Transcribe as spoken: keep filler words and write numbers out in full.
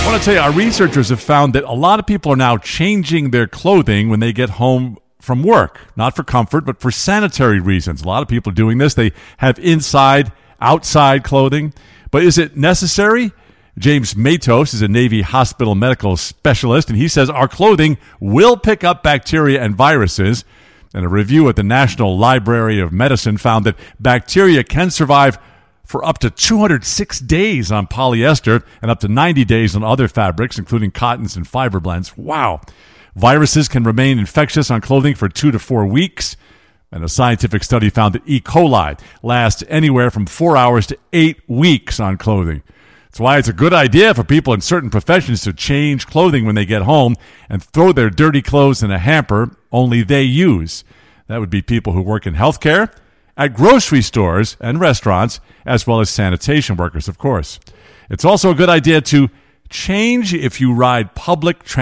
I want to tell you, our researchers have found that a lot of people are now changing their clothing when they get home from work, not for comfort, but for sanitary reasons. A lot of people are doing this. They have inside, outside clothing. But is it necessary? James Matos is a Navy hospital medical specialist, and he says our clothing will pick up bacteria and viruses. And a review at the National Library of Medicine found that bacteria can survive for up to two hundred six days on polyester and up to ninety days on other fabrics, including cottons and fiber blends. Wow. Viruses can remain infectious on clothing for two to four weeks. And a scientific study found that E. coli lasts anywhere from four hours to eight weeks on clothing. That's why it's a good idea for people in certain professions to change clothing when they get home and throw their dirty clothes in a hamper only they use. That would be people who work in healthcare, at grocery stores and restaurants, as well as sanitation workers, of course. It's also a good idea to change if you ride public transportation.